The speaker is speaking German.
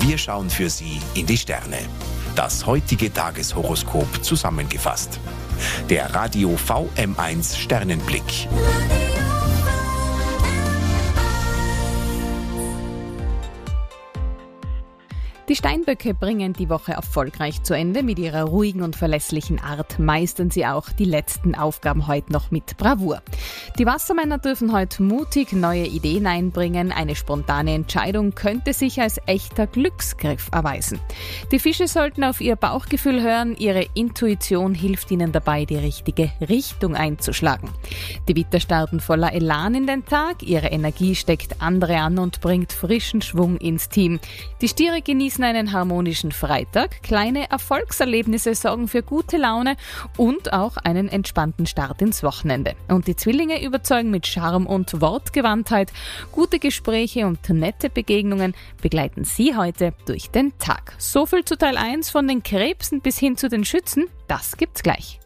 Wir schauen für Sie in die Sterne. Das heutige Tageshoroskop zusammengefasst. Der Radio VM1 Sternenblick. Die Steinböcke bringen die Woche erfolgreich zu Ende. Mit ihrer ruhigen und verlässlichen Art meistern sie auch die letzten Aufgaben heute noch mit Bravour. Die Wassermänner dürfen heute mutig neue Ideen einbringen. Eine spontane Entscheidung könnte sich als echter Glücksgriff erweisen. Die Fische sollten auf ihr Bauchgefühl hören. Ihre Intuition hilft ihnen dabei, die richtige Richtung einzuschlagen. Die Widder starten voller Elan in den Tag. Ihre Energie steckt andere an und bringt frischen Schwung ins Team. Die Stiere genießen einen harmonischen Freitag. Kleine Erfolgserlebnisse sorgen für gute Laune und auch einen entspannten Start ins Wochenende. Und die Zwillinge überzeugen mit Charme und Wortgewandtheit. Gute Gespräche und nette Begegnungen begleiten Sie heute durch den Tag. So viel zu Teil 1 von den Krebsen bis hin zu den Schützen. Das gibt's gleich.